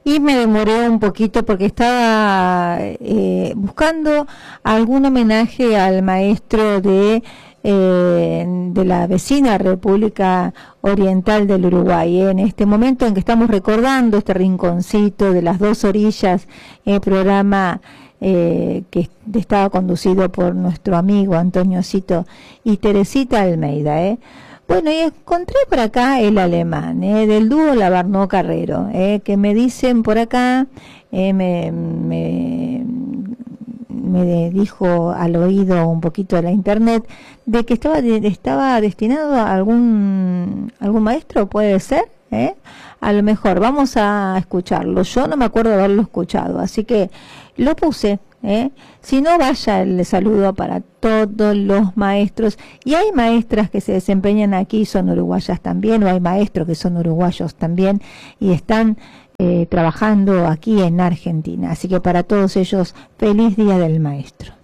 y me demoré un poquito porque estaba buscando algún homenaje al maestro de la vecina República Oriental del Uruguay. En este momento en que estamos recordando este rinconcito de las dos orillas, el programa que estaba conducido por nuestro amigo Antonio Cito y Teresita Almeida. Bueno, y encontré por acá el alemán, del dúo Labarnó Carrero, que me dicen por acá, me dijo al oído un poquito de la internet, de que estaba destinado a algún maestro, puede ser, a lo mejor vamos a escucharlo. Yo no me acuerdo de haberlo escuchado, así que lo puse. Si no, vaya el saludo para todos los maestros, y hay maestras que se desempeñan aquí, son uruguayas también, o hay maestros que son uruguayos también y están trabajando aquí en Argentina, así que para todos ellos, feliz Día del Maestro.